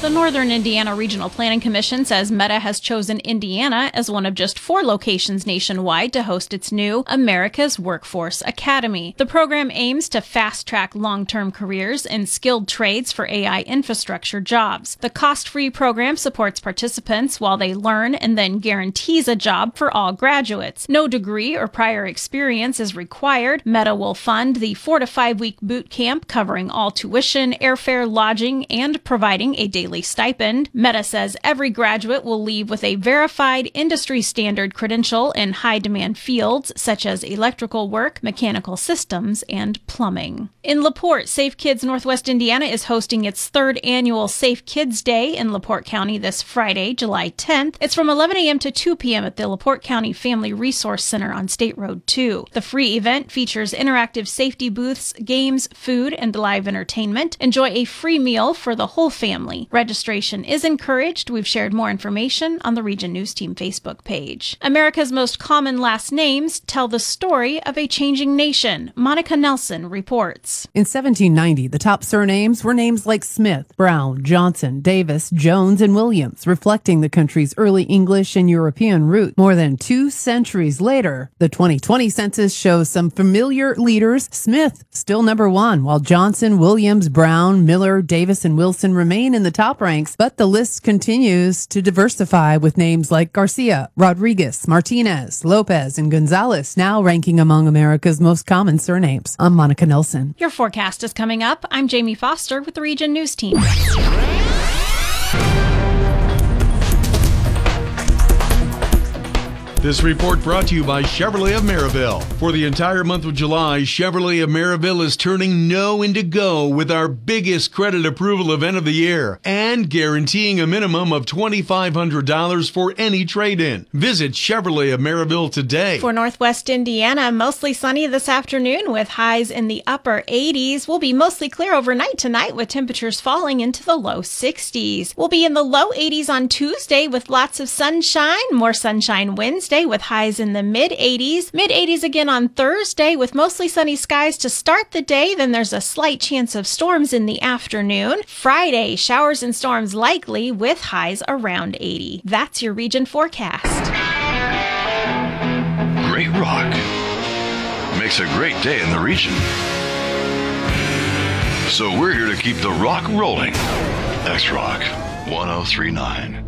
The Northern Indiana Regional Planning Commission says Meta has chosen Indiana as one of just 4 locations nationwide to host its new America's Workforce Academy. The program aims to fast-track long-term careers in skilled trades for AI infrastructure jobs. The cost-free program supports participants while they learn and then guarantees a job for all graduates. No degree or prior experience is required. Meta will fund the 4 to 5 week boot camp covering all tuition, airfare, lodging, and providing a daily stipend. Meta says every graduate will leave with a verified industry-standard credential in high-demand fields such as electrical work, mechanical systems, and plumbing. In LaPorte, Safe Kids Northwest Indiana is hosting its 3rd annual Safe Kids Day in LaPorte County this Friday, July 10th. It's from 11 a.m. to 2 p.m. at the LaPorte County Family Resource Center on State Road 2. The free event features interactive safety booths, games, food, and live entertainment. Enjoy a free meal for the whole family. Registration is encouraged. We've shared more information on the Region News Team Facebook page. America's most common last names tell the story of a changing nation. Monica Nelson reports. In 1790, the top surnames were names like Smith, Brown, Johnson, Davis, Jones, and Williams, reflecting the country's early English and European roots. More than 2 centuries later, the 2020 census shows some familiar leaders. Smith still number 1, while Johnson, Williams, Brown, Miller, Davis, and Wilson remain in the top ranks, but the list continues to diversify with names like Garcia, Rodriguez, Martinez, Lopez, and Gonzalez now ranking among America's most common surnames. I'm Monica Nelson. Your forecast is coming up. I'm Jamie Foster with the Region News Team. This report brought to you by Chevrolet of Maryville. For the entire month of July, Chevrolet of Maryville is turning no into go with our biggest credit approval event of the year and guaranteeing a minimum of $2,500 for any trade-in. Visit Chevrolet of Maryville today. For Northwest Indiana, mostly sunny this afternoon with highs in the upper 80s. We'll be mostly clear overnight tonight with temperatures falling into the low 60s. We'll be in the low 80s on Tuesday with lots of sunshine, more sunshine Wednesday with highs in the mid-80s. Mid-80s again on Thursday with mostly sunny skies to start the day. Then there's a slight chance of storms in the afternoon. Friday, showers and storms likely with highs around 80. That's your region forecast. Great rock makes a great day in the region. So we're here to keep the rock rolling. X-Rock 1039.